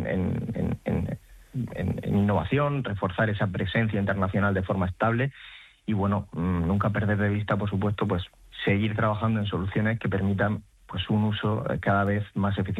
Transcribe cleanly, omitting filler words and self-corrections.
en innovación, reforzar esa presencia internacional de forma estable y, bueno, nunca perder de vista, por supuesto, pues seguir trabajando en soluciones que permitan pues un uso cada vez más eficiente